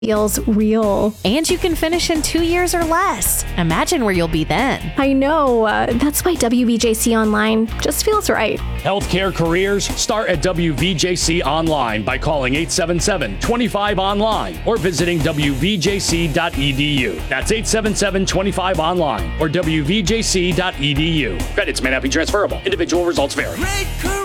feels real. And you can finish in 2 years or less. Imagine where you'll be then. I know. That's why WVJC Online just feels right. Healthcare careers start at WVJC Online by calling 877-25-ONLINE or visiting WVJC.edu. That's 877-25-ONLINE or WVJC.edu. Credits may not be transferable. Individual results vary.